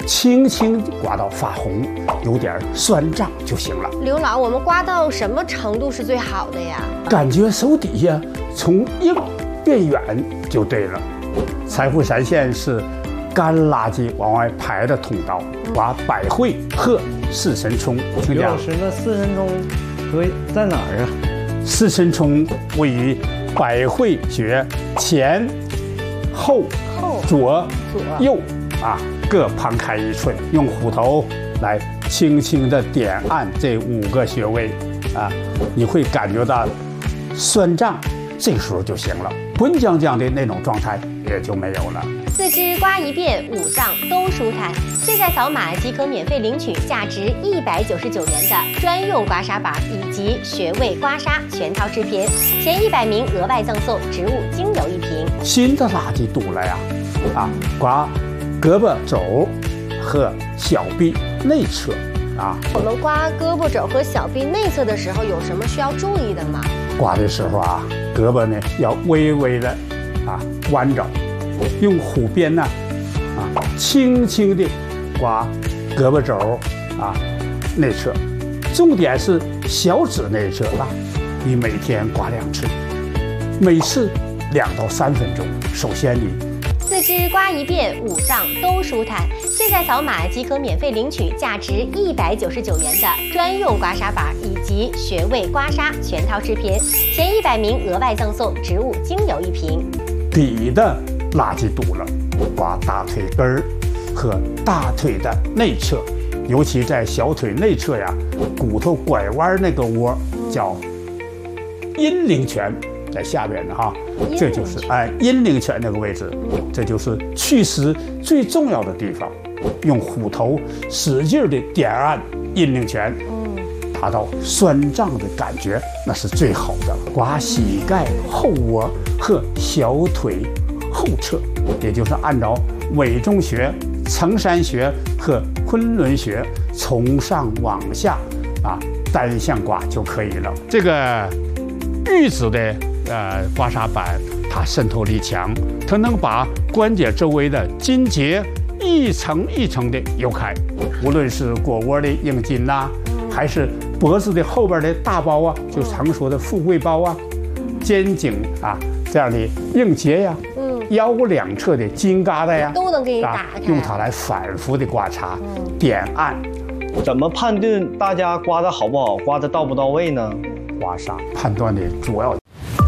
轻轻刮到发红，有点酸胀就行了。 刘老，我们刮到什么程度是最好的呀？ 感觉手底下从硬变软就对了。财富闪现是干垃圾往外排的通道，刮百会和四神聪。 刘老师，那四神聪在哪儿啊？ 四神聪位于百会穴前、后、左、右各旁开1寸，用虎头来轻轻地点按这5个穴位你会感觉到酸胀，这个时候就行了，滚浆浆的那种状态也就没有了。 4肢刮一遍，5脏都舒坦。现在扫码即可免费领取价值199元的专用刮痧板以及穴位刮痧全套视频，前100名额外赠送植物精油1瓶。 新的垃圾堵了呀，刮胳膊肘和小臂内侧我们刮胳膊肘和小臂内侧的时候，有什么需要注意的吗？ 刮的时候胳膊呢要微微的弯着，用虎鞭呢轻轻的刮胳膊肘内侧，重点是小指内侧你每天刮2次，每次2到3分钟。首先你 4肢刮一遍，5脏都舒坦。现在扫码即可免费领取价值199元的专用刮痧板以及穴位刮痧全套视频，前100名额外赠送植物精油1瓶。 底的垃圾堵了，刮大腿根儿和大腿的内侧，尤其在小腿内侧骨头拐弯那个窝叫阴陵泉，在下边的这就是阴陵泉那个位置，这就是祛湿最重要的地方。用虎头使劲的点按阴陵泉，达到酸胀的感觉，那是最好的。刮膝盖后窝和小腿后侧，也就是按照委中穴、承山穴和昆仑穴从上往下单向刮就可以了。这个玉子的刮痧板，它渗透力强，它能把关节周围的筋结一层一层的游开，无论是腘窝的硬筋还是脖子的后边的大包就常说的富贵包肩颈这样的硬结腰2侧的筋疙瘩都能给你打开， 用它来反复的刮擦、点按。 怎么判断大家刮的好不好，刮的到不到位呢？ 刮痧判断的主要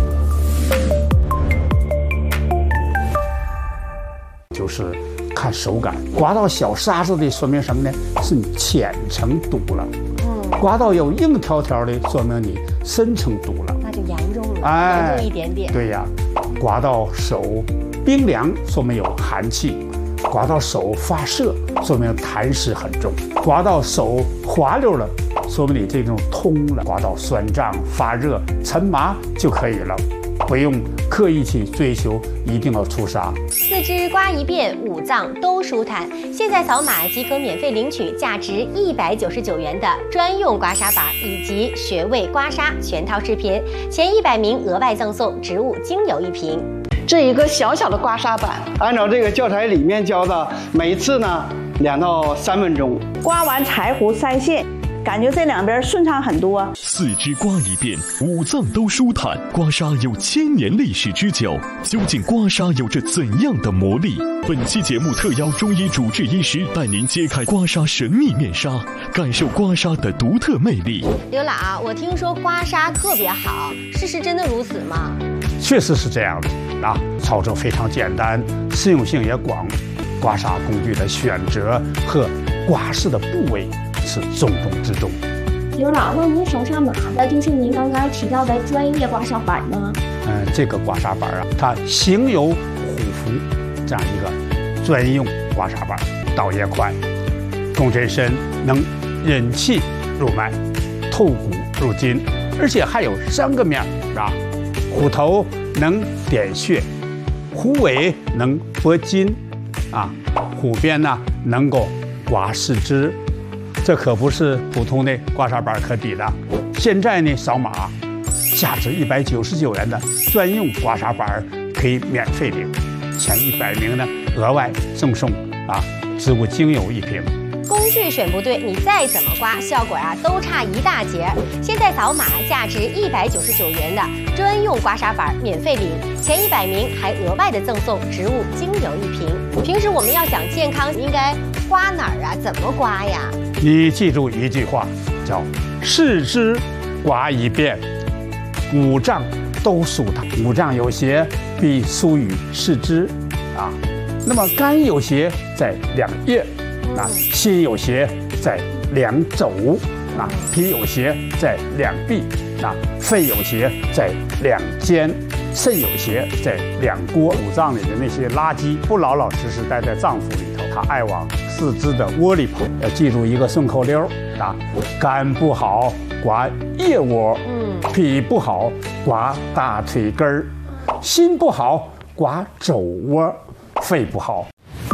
就是看手感，刮到小沙子的说明什么呢？是你浅层堵了。刮到有硬条条的，说明你深层堵了， 那就严重了，严重一点点。 对呀，刮到手冰凉，说明有寒气；刮到手发涩，说明痰湿很重；刮到手滑溜了，说明你这种通了；刮到酸胀、发热、沉麻就可以了。不用刻意去追求一定要出痧。 4肢刮一遍，5脏都舒坦。现在扫码即可免费领取价值199元的专用刮痧板以及穴位刮痧全套视频，前100名额外赠送植物精油1瓶。 这一个小小的刮痧板， 按照这个教材里面教的，每次呢2到3分钟， 刮完柴胡3线。感觉这两边顺畅很多。 4肢刮一遍，5脏都舒坦。刮痧有1000年历史之久，究竟刮痧有着怎样的魔力？本期节目特邀中医主治医师带您揭开刮痧神秘面纱，感受刮痧的独特魅力。 刘老，我听说刮痧特别好，事实真的如此吗？ 确实是这样的操作非常简单，适用性也广。刮痧工具的选择和刮拭的部位是重中之重。 刘老，那您手上拿的就是您刚刚提到的专业刮痧板吗？ 这个刮痧板它形有虎符这样一个专用刮痧板，倒也快，共振深，能引气入脉，透骨入筋，而且还有3个面虎头能点穴，虎尾能拨筋虎鞭能够刮四肢，这可不是普通的刮痧板可比的。现在呢，扫码，价值199元的专用刮痧板可以免费领，前100名呢额外赠送植植物精油1瓶。 工具选不对，你再怎么刮，效果都差一大截。现在扫码，价值199元的专用刮痧板免费领，前100名还额外的赠送植物精油1瓶。平时我们要想健康，应该刮哪儿啊？怎么刮呀？ 你记住一句话，叫四肢刮一遍，5脏都舒坦。5脏有邪必疏于四肢啊。那么肝有邪在2腋。心有邪在2肘，脾有邪在2臂，肺有邪在2肩，肾有邪在2锅。5脏里的那些垃圾不老老实实待在脏腑里头，它爱往四肢的窝里跑。要记住一个顺口溜啊：肝不好刮腋窝，脾不好刮大腿根儿，心不好刮肘窝，肺不好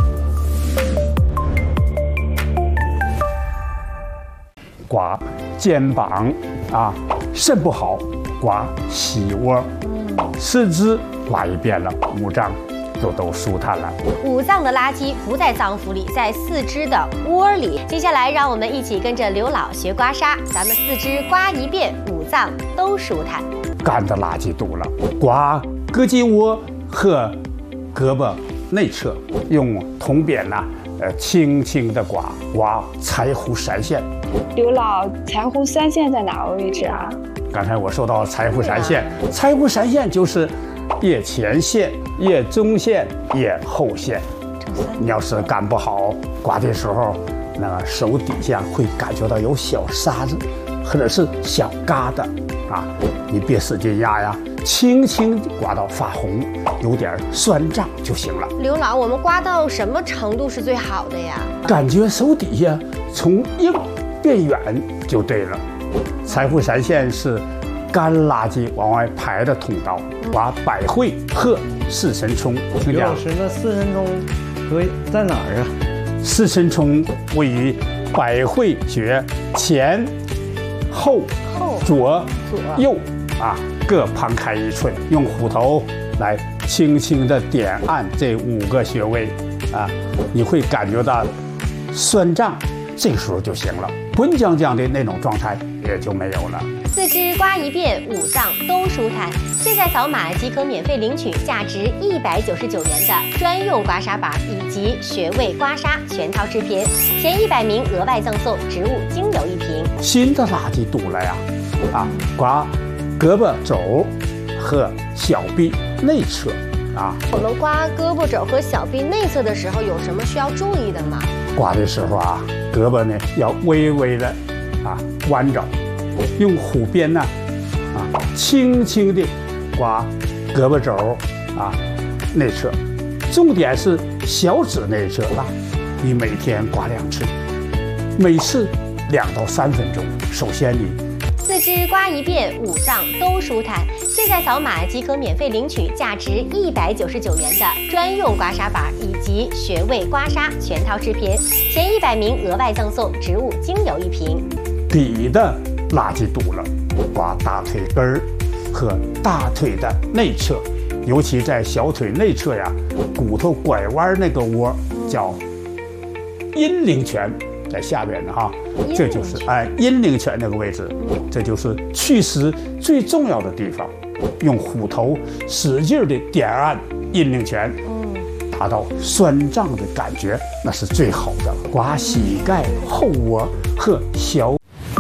刮肩膀啊，肾不好刮膝窝，四肢刮一遍了，5脏都舒坦了。 5脏的垃圾不在脏腑里，在四肢的窝里。接下来让我们一起跟着刘老学刮痧，咱们四肢刮一遍，5脏都舒坦。 肝的垃圾多了，刮胳肌窝和胳膊内侧，用铜扁轻轻的刮柴胡闪现。 刘老，柴胡闪现在哪个位置啊？ 刚才我说到柴胡闪现，柴胡闪现就是腋前线、腋中线、腋后线。你要是肝不好，刮的时候，那个手底下会感觉到有小沙子，或者是小疙瘩啊，你别使劲压呀，轻轻刮到发红，有点酸胀就行了。 刘老，我们刮到什么程度是最好的呀？感觉手底下从硬变远就对了。柴胡闪现是干垃圾往外排的通道，刮百会和四神聪。 刘老师，那四神聪在哪儿啊？ 四神聪位于百会穴前、后、左、右各旁开1寸，用虎头来轻轻的点按这5个穴位你会感觉到酸胀，这个时候就行了，滚浆浆的那种状态也就没有了。 四肢刮一遍，5脏都舒坦。现在扫码即可免费领取价值199元的专用刮痧板以及穴位刮痧全套视频，前100名额外赠送植物精油1瓶。 新的垃圾多了呀，刮胳膊肘和小臂内侧我们刮胳膊肘和小臂内侧的时候，有什么需要注意的吗？ 刮的时候胳膊呢要微微的弯着，用虎鞭轻轻的刮胳膊肘内侧，重点是小指内侧你每天刮2次，每次2到3分钟。首先你四肢刮一遍，5脏都舒坦。现在扫码即可免费领取价值199元的专用刮痧板以及穴位刮痧全套视频，前100名额外赠送植物精油1瓶。 底的垃圾多了，刮大腿根儿和大腿的内侧，尤其在小腿内侧骨头拐弯那个窝叫阴陵泉，在下边的这就是阴陵泉那个位置，这就是祛湿最重要的地方。用虎头使劲的点按阴陵泉，达到酸胀的感觉，那是最好的。刮膝盖后窝和小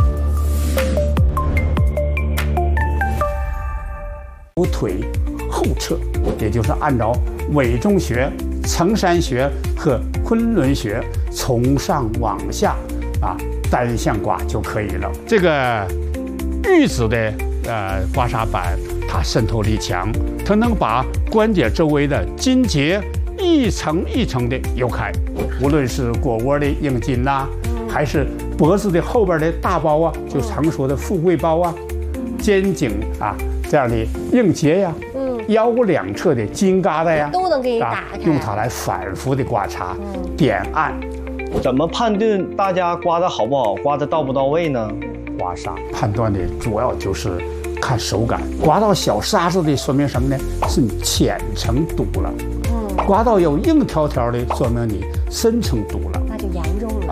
腿后侧，也就是按照委中穴、承山穴和昆仑穴从上往下单向刮就可以了。这个玉子的刮痧板，它渗透力强，它能把关节周围的筋结一层一层的揉开，无论是腘窝的硬筋还是脖子的后边的大包就常说的富贵包肩颈这样的硬结腰2侧的筋疙瘩都能给你打开， 用它来反复的刮擦、点按。 怎么判断大家刮的好不好，刮的到不到位呢？ 刮痧判断的主要就是看手感，刮到小沙子的说明什么呢？是你浅层堵了。刮到有硬条条的，说明你深层堵了。 重了。